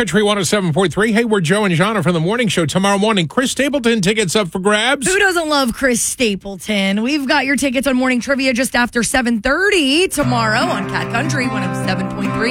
Country 107.3. Hey, we're Joe and Jana from the morning show. Tomorrow morning, Chris Stapleton tickets up for grabs. Who doesn't love Chris Stapleton? We've got your tickets on morning trivia just after 7:30 tomorrow on Cat Country 107.3.